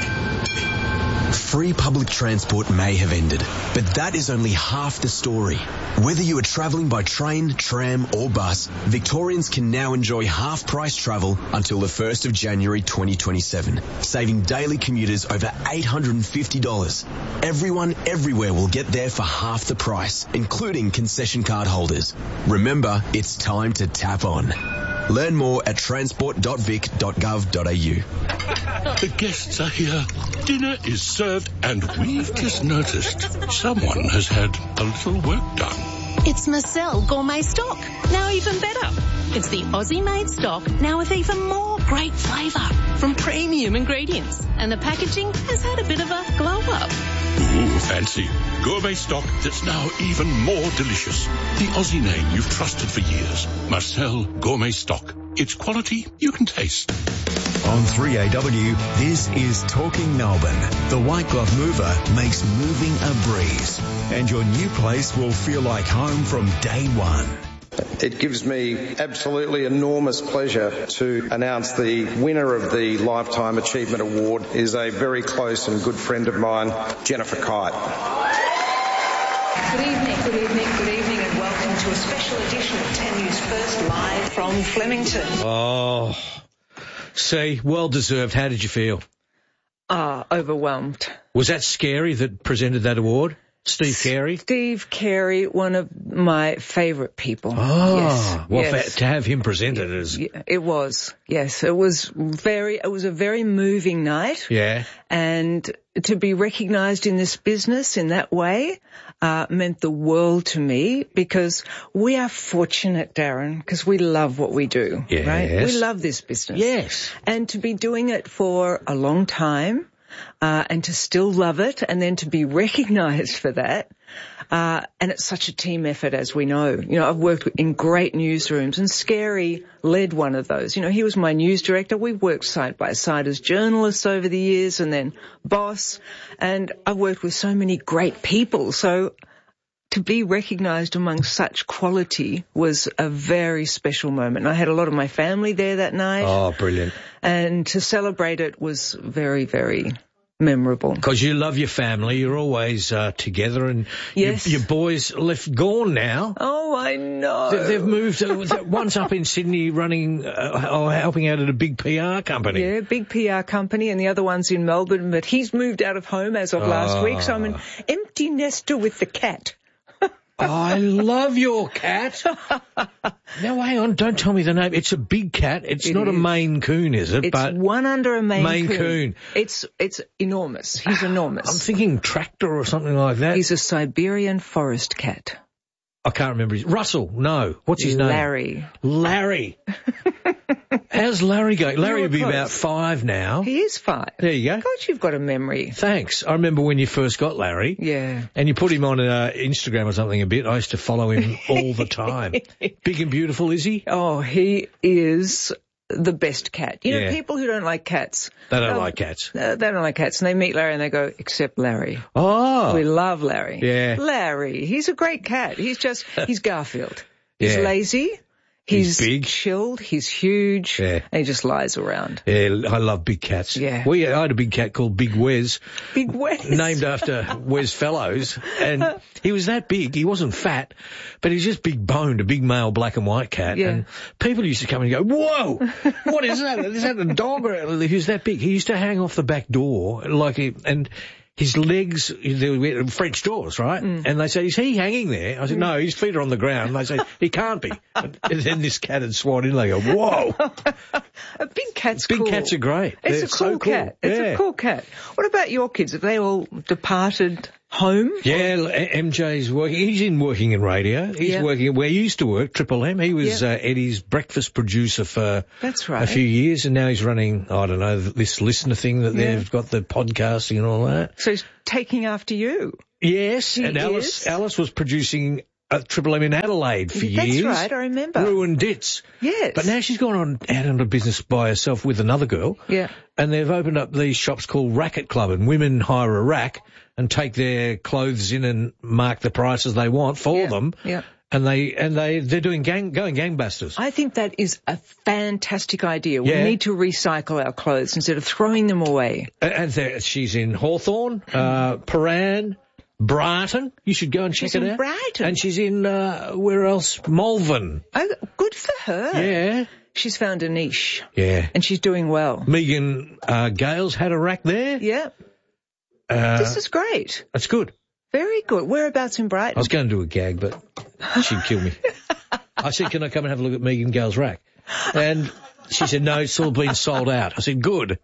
Free public transport may have ended, but that is only half the story. Whether you are travelling by train, tram or bus, Victorians can now enjoy half-price travel until the first of January twenty twenty-seven, saving daily commuters over eight hundred fifty dollars. Everyone everywhere will get there for half the price, including concession card holders. Remember, it's time to tap on. Learn more at transport dot vic dot gov dot a u. The guests are here. Dinner is served and we've just noticed someone has had a little work done. It's Marcel Gourmet Stock, now even better. It's the Aussie-made stock, now with even more great flavour from premium ingredients. And the packaging has had a bit of a glow-up. Ooh, fancy. Gourmet stock that's now even more delicious. The Aussie name you've trusted for years. Marcel Gourmet Stock. It's quality you can taste. On three A W, this is Talking Melbourne. The White Glove Mover makes moving a breeze, and your new place will feel like home from day one. It gives me absolutely enormous pleasure to announce the winner of the Lifetime Achievement Award is a very close and good friend of mine, Jennifer Kite. Good evening, good evening, good evening, and welcome to a special edition of ten News First, live from Flemington. Oh, see, well deserved. How did you feel? Ah, overwhelmed. Was that Scary that presented that award? Steve Carey? Steve Carey, one of my favourite people. Oh, yes, well, yes. For, to have him presented as... It was, yes. It was very, it was a very moving night. Yeah. And to be recognised in this business in that way uh, meant the world to me, because we are fortunate, Darren, because we love what we do, yes. right? We love this business. Yes. And to be doing it for a long time, Uh, and to still love it, and then to be recognised for that, Uh, and it's such a team effort, as we know. You know, I've worked in great newsrooms, and Scary led one of those. You know, he was my news director. We've worked side by side as journalists over the years, and then boss. And I've worked with so many great people. So to be recognised among such quality was a very special moment. I had a lot of my family there that night. Oh, brilliant. And to celebrate it was very, very memorable. Because you love your family, you're always uh, together, and yes. your, your boys left gone now. Oh, I know. They, they've moved, uh, one's up in Sydney running, uh, or helping out at a big P R company. Yeah, big P R company, and the other one's in Melbourne, but he's moved out of home as of oh. last week, so I'm an empty nester with the cat. I love your cat. Now, hang on, don't tell me the name. It's a big cat. It's It not is. a Maine Coon, is it? It's but one under a Maine, Maine Coon. Coon. It's it's enormous. He's enormous. I'm thinking tractor or something like that. He's a Siberian forest cat. I can't remember his... Russell, no. What's his name? Larry. Larry. How's Larry going? Larry You're would be close. about five now. He is five. There you go. God, you've got a memory. Thanks. I remember when you first got Larry. Yeah. And you put him on uh, Instagram or something a bit. I used to follow him all the time. Big and beautiful, is he? Oh, he is the best cat. You know, Yeah. people who don't like cats. They don't um, like cats. Uh, they don't like cats, and they meet Larry and they go, except Larry. Oh. We love Larry. Yeah. Larry, he's a great cat. He's just, he's Garfield. He's Yeah. lazy. He's, He's big. chilled. He's huge. Yeah. And he just lies around. Yeah, I love big cats. Yeah. We, I had a big cat called Big Wes. Big Wes. Named after Wes Fellows. And he was that big. He wasn't fat, but he's just big boned, a big male black and white cat. Yeah. And people used to come and go, whoa, what is that? Is that a dog? Or he was that big. He used to hang off the back door like he, and his legs, they were French doors, right? Mm. And they say, is he hanging there? I said, no, his feet are on the ground. And they say, he can't be. And then this cat had swan in. They go, whoa. A big cat's Big cool. cats are great. It's They're a cool, so cool. cat. It's Yeah. a cool cat. What about your kids? Have they all departed home? Yeah, M J's working. He's in working in radio. He's Yeah. working where he used to work, Triple M. He was Yeah. uh, Eddie's breakfast producer for That's right. a few years, and now he's running, I don't know, this listener thing that Yeah. they've got, the podcasting and all that. So he's taking after you. Yes, He and Alice is? Alice was producing at Triple M in Adelaide for That's years. right, I remember. Ruined Dits. Yes. But now she's gone on out into business by herself with another girl. Yeah. And they've opened up these shops called Racket Club, and women hire a rack and take their clothes in and mark the prices they want for Yeah, them. yeah. And they and they they're doing gang going gangbusters. I think that is a fantastic idea. We Yeah. need to recycle our clothes instead of throwing them away. And, and there, she's in Hawthorne, uh, Paran, Brighton. You should go and check She's it in out. Brighton. And she's in uh, where else? Malvern. Oh, good for her. Yeah. She's found a niche. Yeah. And she's doing well. Megan uh, Gales had a rack there. Yeah. Uh, This is great. That's good. Very good. Whereabouts in I Brighton? was going to do a gag, but she'd kill me. I said, can I come and have a look at Megan Gale's rack? And she said, no, it's all been sold out. I said, good.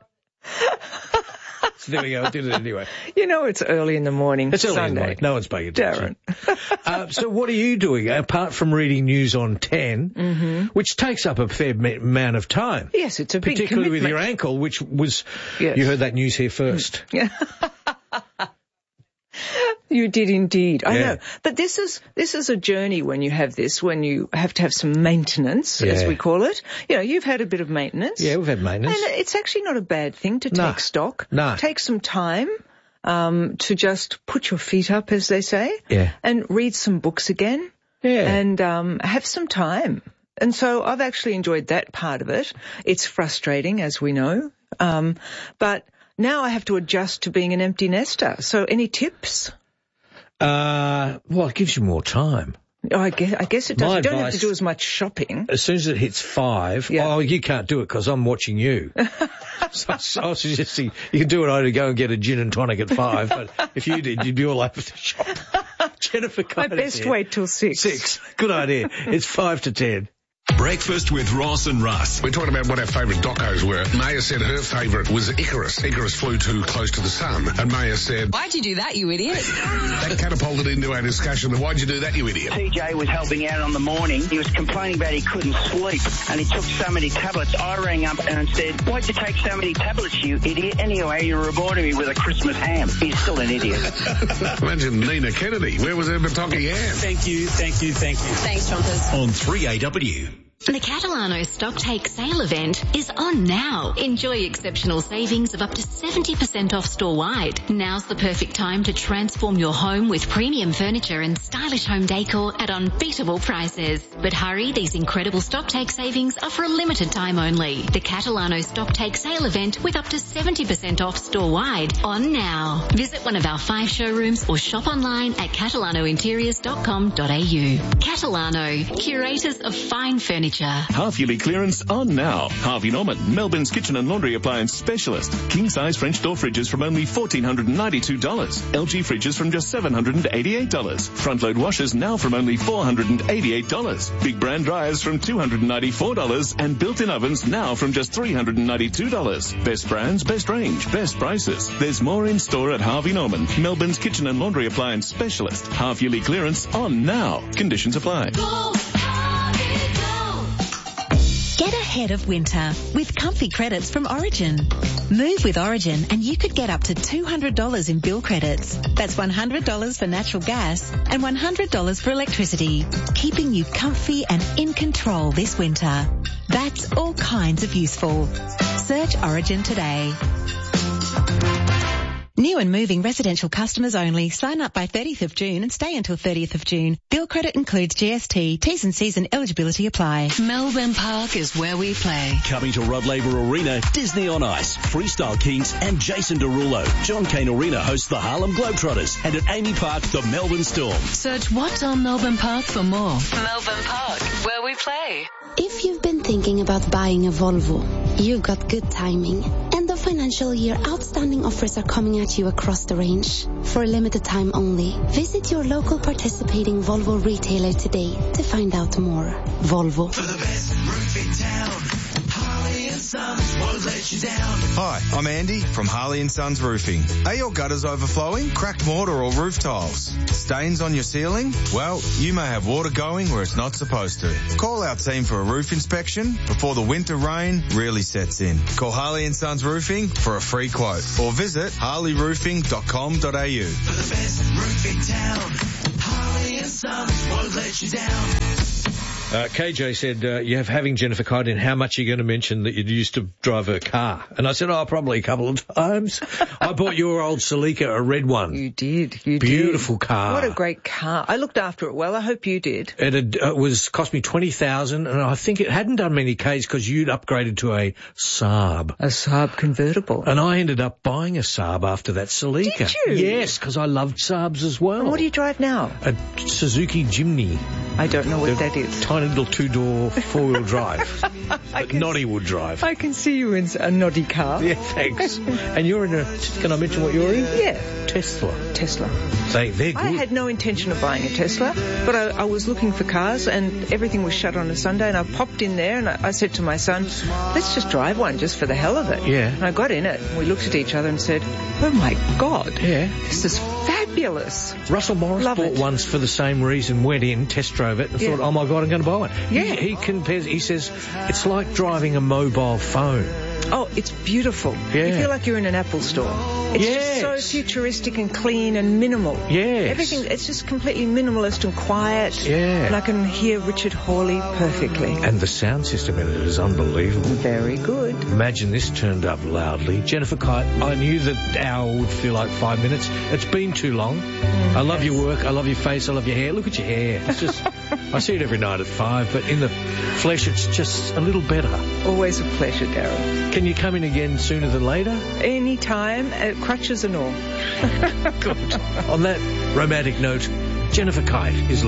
So there we go. I did it anyway. You know it's early in the morning. It's early Sunday. in the morning. No one's paying attention. Darren. uh, so what are you doing, apart from reading news on ten, Mm-hmm. which takes up a fair ma- amount of time? Yes, it's a big Particularly with commitment. your ankle, which was, Yes. you heard that news here first. Yeah. You did indeed. I Yeah. know. But this is this is a journey when you have this, when you have to have some maintenance, as Yeah. we call it. You know, you've had a bit of maintenance. Yeah, we've had maintenance. And it's actually not a bad thing to No. take stock. No. Take some time um, to just put your feet up, as they say, Yeah. and read some books again. Yeah. And um, have some time. And so I've actually enjoyed that part of it. It's frustrating, as we know. Um, but now I have to adjust to being an empty nester. So any tips? Uh, well, it gives you more time. Oh, I guess, I guess it does. My You don't have advice- to do as much shopping. As soon as it hits five, Yeah. oh, you can't do it because I'm watching you. so, so I was suggesting you can do it. I'd go and get a gin and tonic at five, but if you did, you'd be all over the shop. Jennifer, I best wait till six. Six. Good idea. It's five to ten. Breakfast with Ross and Russ. We're talking about what our favourite docos were. Maya said her favourite was Icarus. Icarus flew too close to the sun. And Maya said, "Why'd you do that, you idiot?" That catapulted into our discussion. Why'd you do that, you idiot? T J was helping out on the morning. He was complaining about he couldn't sleep and he took so many tablets. I rang up and said, "Why'd you take so many tablets, you idiot?" Anyway, you rewarded me with a Christmas ham. He's still an idiot. Imagine Nina Kennedy. Where was her Bataki ham? Thank you, thank you, thank you. Thanks, Chompers. On three A W. The Catalano Stock Take Sale event is on now. Enjoy exceptional savings of up to seventy percent off store-wide. Now's the perfect time to transform your home with premium furniture and stylish home decor at unbeatable prices. But hurry, these incredible Stock Take savings are for a limited time only. The Catalano Stock Take Sale event with up to seventy percent off store-wide on now. Visit one of our five showrooms or shop online at catalano interiors dot com dot a u. Catalano, curators of fine furniture. Half-yearly clearance on now. Harvey Norman, Melbourne's kitchen and laundry appliance specialist. King-size French door fridges from only one thousand four hundred ninety-two dollars. L G fridges from just seven hundred eighty-eight dollars. Front-load washers now from only four hundred eighty-eight dollars. Big brand dryers from two hundred ninety-four dollars. And built-in ovens now from just three hundred ninety-two dollars. Best brands, best range, best prices. There's more in store at Harvey Norman, Melbourne's kitchen and laundry appliance specialist. Half-yearly clearance on now. Conditions apply. Get ahead of winter with comfy credits from Origin. Move with Origin and you could get up to two hundred dollars in bill credits. That's one hundred dollars for natural gas and one hundred dollars for electricity, keeping you comfy and in control this winter. That's all kinds of useful. Search Origin today. New and moving residential customers only. Sign up by thirtieth of June and stay until thirtieth of June. Bill credit includes G S T. T's and C's and eligibility apply. Melbourne Park is where we play. Coming to Rod Laver Arena, Disney on Ice, Freestyle Kings and Jason Derulo. John Cain Arena hosts the Harlem Globetrotters and at Amy Park, the Melbourne Storm. Search What's on Melbourne Park for more. Melbourne Park, where we play. If you've been thinking about buying a Volvo, you've got good timing. End of financial year outstanding offers are coming at you across the range. For a limited time only, visit your local participating Volvo retailer today to find out more. Volvo. For the best roof in town, Harley and Sons won't let you down. Hi, I'm Andy from Harley and Sons Roofing. Are your gutters overflowing, cracked mortar or roof tiles? Stains on your ceiling? Well, you may have water going where it's not supposed to. Call our team for a roof inspection before the winter rain really sets in. Call Harley and Sons Roofing for a free quote or visit harley roofing dot com dot a u. For the best roof in town, Harley and Sons won't let you down. Uh, K J said, uh, you have having Jennifer Kite in, how much are you going to mention that you used to drive her car? And I said, oh, probably a couple of times. I bought your old Celica, a red one. You did. You did. Beautiful car. What a great car. I looked after it well. I hope you did. It had, uh, was cost me twenty thousand dollars, and I think it hadn't done many Ks because you'd upgraded to a Saab. A Saab convertible. And I ended up buying a Saab after that Celica. Did you? Yes, because I loved Saabs as well. And what do you drive now? A Suzuki Jimny. I don't know what the that is. Tiny little two-door four-wheel drive. But Noddy would drive. I can see you in a Noddy car. Yeah, thanks. And you're in a, can I mention what you're in? Yeah. Tesla. Tesla. They, they're good. I had no intention of buying a Tesla, but I, I was looking for cars and everything was shut on a Sunday and I popped in there and I, I said to my son, let's just drive one just for the hell of it. Yeah. And I got in it and we looked at each other and said, oh my God. Yeah. This is fabulous. Russell Morris Love bought it. one for the same reason, went in, test drove it and Yeah. thought, oh my God, I'm going to buy one. Yeah. He, he compares, he says, it's like driving a mobile phone. Oh, it's beautiful. Yeah. You feel like you're in an Apple store. It's Yes. just so futuristic and clean and minimal. Yes. Everything, it's just completely minimalist and quiet. Yeah. And I can hear Richard Hawley perfectly. And the sound system in it is unbelievable. Very good. Imagine this turned up loudly. Jennifer Kite, I knew that hour would feel like five minutes. It's been too long. Mm, I love yes. your work. I love your face. I love your hair. Look at your hair. It's just, I see it every night at five, but in the flesh, it's just a little better. Always a pleasure, Darryl. Can you come in again sooner than later? Any time, uh, crutches and all. Good. On that romantic note, Jennifer Kite is